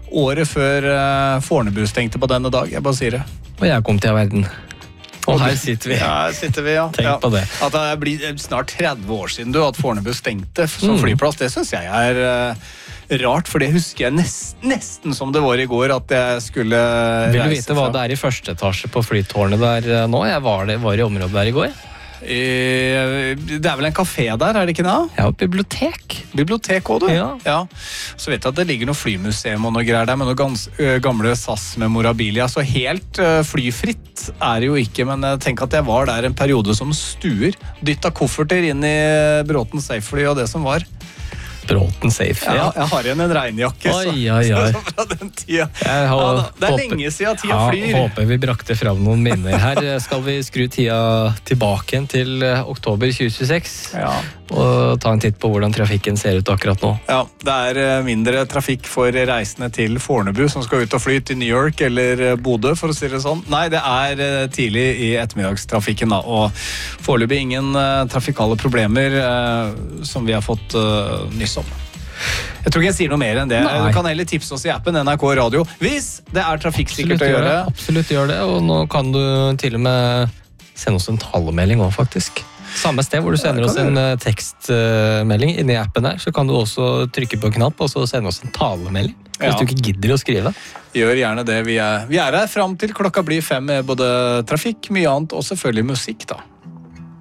året før Fornebu stengte på denne dag, jeg bare sier det. Og jeg kom til verden. Og her sitter vi. Ja, her sitter vi, ja. Tenk på det. At det blir snart 30 år siden at Fornebu stengte som flyplass, det synes jeg rart, for det husker jeg nesten som det var i går at jeg skulle Vil du vite hva det i første etasje på flytårnet der nå? Jeg var i området der i går. Det vel en kafé der, det ikke det? Ja, bibliotek. Bibliotek også, du? Ja. Så vet jeg at det ligger noe flymuseum og noe greier der, med noe gamle SAS-memorabilia, så helt flyfritt det jo ikke, men tenk at jeg var der en periode som stuer, dyttet kofferter inn i Bråten Safely og det som var. Bråten Safe, ja. Jeg har igjen en regnjakke fra den tida. Det lenge siden tida flyr. Håper vi brakte fram noen minner her. Skal vi skru tida tilbake igjen til oktober 2026 og ta en titt på hvordan trafikken ser ut akkurat nå? Ja, det mindre trafikk for reisende til Fornebu som skal ut og fly til New York eller Bodø, for å si det sånn. Nei, det tidlig i ettermiddagstrafikken da, og foreløpig ingen trafikale problemer som vi har fått nyss om. Jeg tror ikke jeg sier noe mer enn det. Du kan heller tipse oss i appen NRK Radio hvis det trafikksikkert å gjøre. Absolutt gjør det, og nå kan du til og med sende oss en talemelding også, faktisk. Samme sted hvor du sender oss en tekstmelding inni appen her, så kan du også trykke på en knapp og så sende oss en talemelding. Hvis du ikke gidder å skrive. Gjør gjerne det. Vi her frem til klokka blir 5 med både trafikk, mye annet og selvfølgelig musikk da.